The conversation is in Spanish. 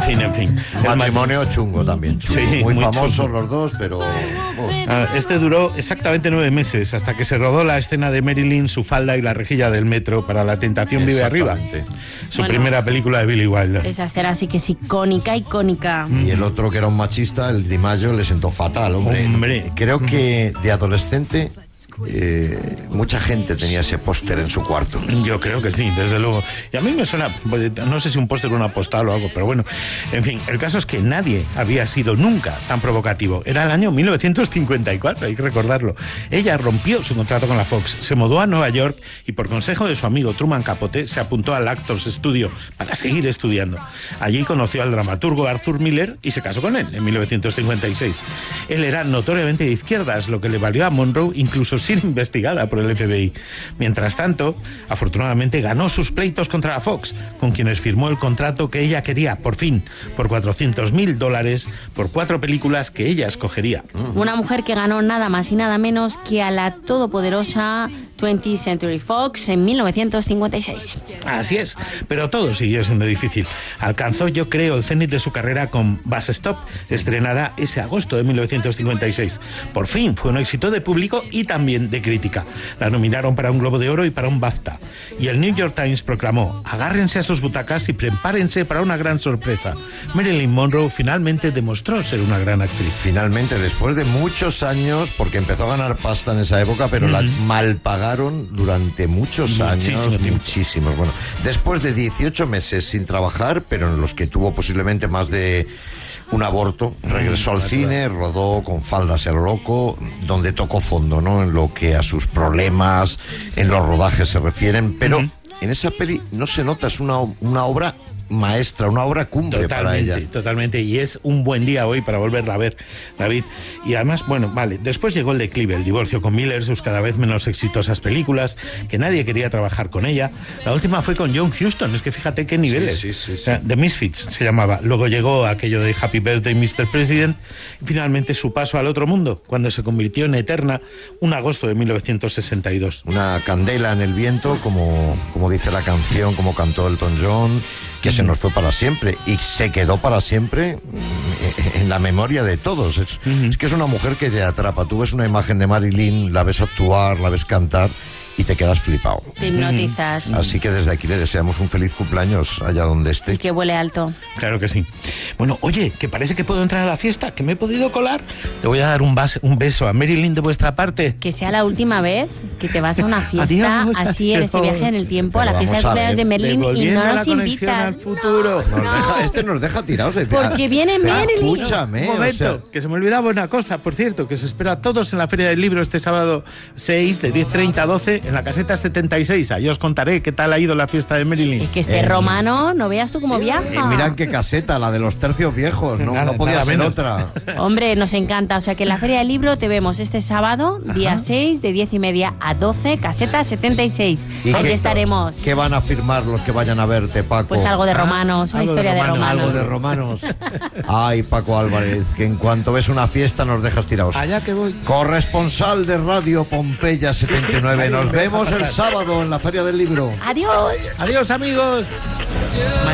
En fin. El matrimonio chungo también. Chungo. Sí, muy famosos chungo. los dos, pero... Este duró exactamente 9 meses, hasta que se rodó la escena de Marilyn, su falda y la rejilla del metro para La tentación vive arriba. Su primera película de Billy Wilder. Esa escena sí que es icónica. Y el otro, que era un machista, el Di Maggio, le sentó fatal, hombre. Creo que de adolescente mucha gente tenía ese póster en su cuarto. Yo creo que sí, desde luego. Y a mí me suena, no sé si un póster o una postal o algo, pero bueno, en fin, el caso es que nadie había sido nunca tan provocativo. Era el año 1954, hay que recordarlo. Ella rompió su contrato con la Fox, se mudó a Nueva York y por consejo de su amigo Truman Capote se apuntó al Actors Studio para seguir estudiando. Allí conoció al dramaturgo Arthur Miller y se casó con él en 1956. Él era notoriamente de izquierdas, lo que le valió a Monroe incluso ser investigada por el FBI. Mientras tanto, afortunadamente ganó sus pleitos contra la Fox, con quienes firmó el contrato que ella quería, por fin, por $400,000 por 4 películas que ella escogería. Una mujer que ganó nada más y nada menos que a la todopoderosa 20th Century Fox en 1956. Así es, pero todo siguió siendo difícil. Alcanzó, yo creo, el cenit de su carrera con Bus Stop, estrenada ese agosto de 1956. Por fin fue un éxito de público y también de crítica. La nominaron para un Globo de Oro y para un BAFTA. Y el New York Times proclamó: agárrense a sus butacas y prepárense para una gran sorpresa. Marilyn Monroe finalmente demostró ser una gran actriz. Finalmente, después de muchos años, porque empezó a ganar pasta en esa época, pero la mal pagaron durante muchos años, muchísimos. Bueno, después de 18 meses sin trabajar, pero en los que tuvo posiblemente más de un aborto, regresó al cine, rodó Con faldas el loco, donde tocó fondo, ¿no? En lo que a sus problemas en los rodajes se refieren, pero en esa peli no se nota, es una obra maestra, una obra cumbre para ella. Totalmente, y es un buen día hoy para volverla a ver, David. Y además, bueno, vale, después llegó el declive, el divorcio con Miller, sus cada vez menos exitosas películas, que nadie quería trabajar con ella. La última fue con John Huston, es que fíjate qué niveles. Sí. O sea, The Misfits se llamaba. Luego llegó aquello de Happy Birthday, Mr. President, y finalmente su paso al otro mundo, cuando se convirtió en Eterna, un agosto de 1962. Una candela en el viento, como dice la canción, como cantó Elton John, que se nos fue para siempre y se quedó para siempre en la memoria de todos. Es que es una mujer que te atrapa. Tú ves una imagen de Marilyn, la ves actuar, la ves cantar y te quedas flipado. Te hipnotizas. Así que desde aquí le deseamos un feliz cumpleaños allá donde esté. Y que vuele alto. Claro que sí. Bueno, oye, que parece que puedo entrar a la fiesta, que me he podido colar. Le voy a dar un beso a Marilyn de vuestra parte. Que sea la última vez que te vas a una fiesta. Adiós, así en ese viaje en el tiempo, a la fiesta de cumpleaños de Marilyn, y no nos invitas. Al futuro. Nos deja tirados. Porque viene Marilyn. Escúchame. Un momento, que se me olvidaba una cosa, por cierto, que os espero a todos en la Feria del Libro este sábado 6, de 10:30 a 12, en la caseta 76. Ahí os contaré qué tal ha ido la fiesta de Marilyn. Es que este romano, no veas tú cómo viaja. Mira qué caseta, la de los tercios viejos, no podía ser otra. Hombre, nos encanta. O sea que en la Feria del Libro te vemos este sábado, día 6, de 10:30 a 12, caseta 76. Ahí estaremos. ¿Qué van a firmar los que vayan a verte, Paco? Pues algo de romanos, una historia de romanos. Algo de romanos. Ay, Paco Álvarez, que en cuanto ves una fiesta nos dejas tirados. Allá que voy. Corresponsal de Radio Pompeya 79. Nos vemos el sábado en la Feria del Libro. Adiós. Adiós, amigos.